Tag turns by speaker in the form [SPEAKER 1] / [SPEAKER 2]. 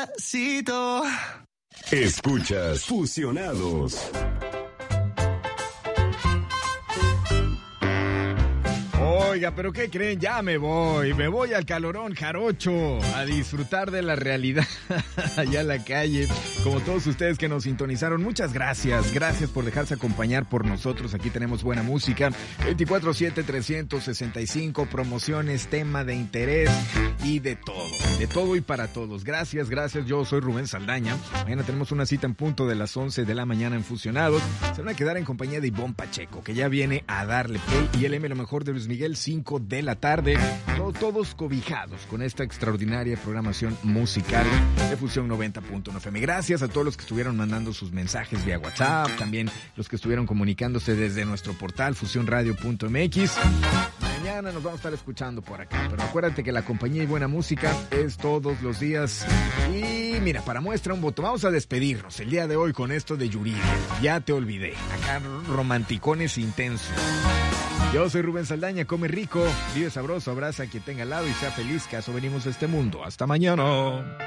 [SPEAKER 1] despacito.
[SPEAKER 2] Escuchas Fusionados.
[SPEAKER 3] Oiga, ¿pero qué creen? Ya me voy al calorón jarocho a disfrutar de la realidad allá en la calle, como todos ustedes que nos sintonizaron. Muchas gracias por dejarse acompañar por nosotros. Aquí tenemos buena música, 24/7, 365, promociones, tema de interés y de todo y para todos. Gracias, yo soy Rubén Saldaña. Mañana tenemos una cita en punto de las 11 de la mañana en Fusionados. Se van a quedar en compañía de Ivonne Pacheco, que ya viene a darle play, y el M lo mejor de Luis Miguel, 5 de la tarde. Todos cobijados con esta extraordinaria programación musical de Fusión 90.1 FM. Gracias a todos los que estuvieron mandando sus mensajes vía WhatsApp, también los que estuvieron comunicándose desde nuestro portal fusionradio.mx. Mañana nos vamos a estar escuchando por acá, pero acuérdate que la compañía y buena música es todos los días. Y mira, para muestra un voto, vamos a despedirnos el día de hoy con esto de Yuridia. Ya te olvidé. Acá romanticones intensos. Yo soy Rubén Saldaña, come rico, vive sabroso, abraza a quien tenga al lado y sea feliz, que a eso venimos a este mundo. Hasta mañana.